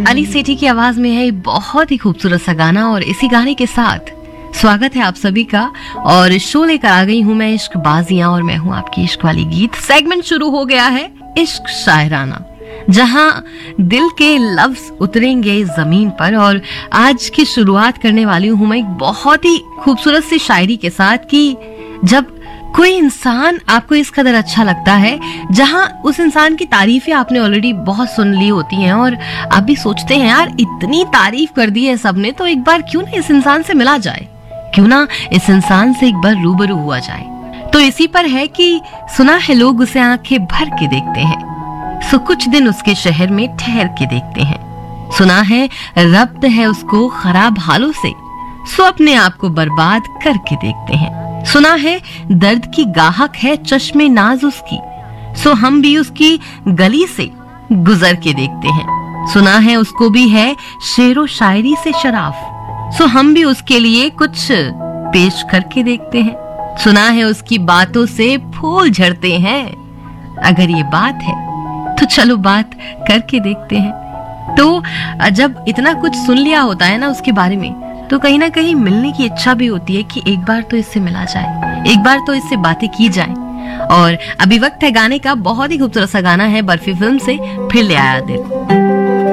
अली सेठी की आवाज में है बहुत ही खूबसूरत सा गाना और इसी गाने के साथ स्वागत है आप सभी का। और शो लेकर आ गई हूँ मैं इश्क बाजियां और मैं हूँ आपकी इश्क वाली गीत। सेगमेंट शुरू हो गया है इश्क शायराना, जहां दिल के लफ्ज उतरेंगे जमीन पर। और आज की शुरुआत करने वाली हूँ मैं एक बहुत ही खूबसूरत सी शायरी के साथ कि जब कोई इंसान आपको इस कदर अच्छा लगता है, जहां उस इंसान की तारीफें आपने ऑलरेडी बहुत सुन ली होती हैं और आप भी सोचते हैं यार इतनी तारीफ कर दी है सबने, तो एक बार क्यों ना इस इंसान से मिला जाए, क्यों ना इस इंसान से एक बार रूबरू हुआ जाए। तो इसी पर है कि सुना है लोग उसे आंखें भर के देखते हैं, सो कुछ दिन उसके शहर में ठहर के देखते हैं। सुना है रब्त है उसको खराब हालों से, सो अपने आप को बर्बाद करके देखते हैं। सुना है दर्द की गाहक है चश्मे नाज उसकी, सो हम भी उसकी गली से गुजर के देखते हैं। सुना है उसको भी है शेरो शायरी से शराफ, सो हम भी उसके लिए कुछ पेश करके देखते हैं। सुना है उसकी बातों से फूल झड़ते हैं, अगर ये बात है तो चलो बात करके देखते हैं। तो जब इतना कुछ सुन लिया होता है ना उसके बारे में, तो कहीं ना कहीं मिलने की इच्छा भी होती है कि एक बार तो इससे मिला जाए, एक बार तो इससे बातें की जाए। और अभी वक्त है गाने का, बहुत ही खूबसूरत सा गाना है बर्फी फिल्म से फिर ले आया दिल।